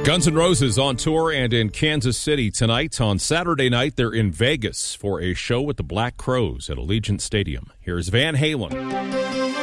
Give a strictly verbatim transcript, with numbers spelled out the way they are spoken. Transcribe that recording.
Guns N' Roses on tour and in Kansas City tonight. On Saturday night, they're in Vegas for a show with the Black Crowes at Allegiant Stadium. Here's Van Halen.